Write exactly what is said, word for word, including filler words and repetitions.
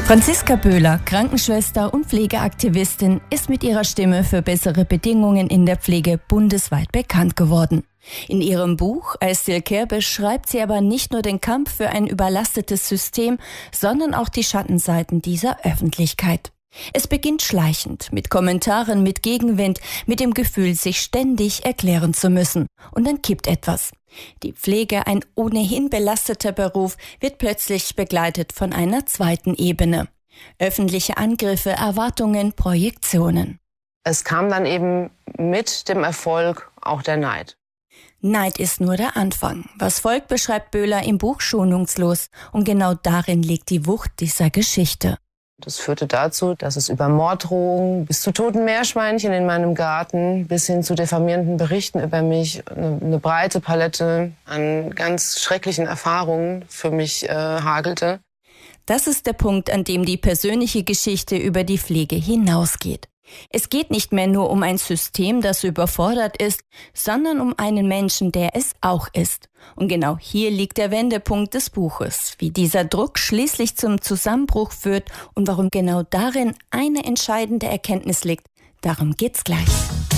Franziska Böhler, Krankenschwester und Pflegeaktivistin, ist mit ihrer Stimme für bessere Bedingungen in der Pflege bundesweit bekannt geworden. In ihrem Buch I Still Care beschreibt sie aber nicht nur den Kampf für ein überlastetes System, sondern auch die Schattenseiten dieser Öffentlichkeit. Es beginnt schleichend, mit Kommentaren, mit Gegenwind, mit dem Gefühl, sich ständig erklären zu müssen. Und dann kippt etwas. Die Pflege, ein ohnehin belasteter Beruf, wird plötzlich begleitet von einer zweiten Ebene. Öffentliche Angriffe, Erwartungen, Projektionen. Es kam dann eben mit dem Erfolg auch der Neid. Neid ist nur der Anfang. Was folgt, beschreibt Böhler im Buch schonungslos. Und genau darin liegt die Wucht dieser Geschichte. Das führte dazu, dass es über Morddrohungen bis zu toten Meerschweinchen in meinem Garten bis hin zu diffamierenden Berichten über mich eine, eine breite Palette an ganz schrecklichen Erfahrungen für mich äh, hagelte. Das ist der Punkt, an dem die persönliche Geschichte über die Pflege hinausgeht. Es geht nicht mehr nur um ein System, das überfordert ist, sondern um einen Menschen, der es auch ist. Und genau hier liegt der Wendepunkt des Buches, wie dieser Druck schließlich zum Zusammenbruch führt und warum genau darin eine entscheidende Erkenntnis liegt. Darum geht's gleich.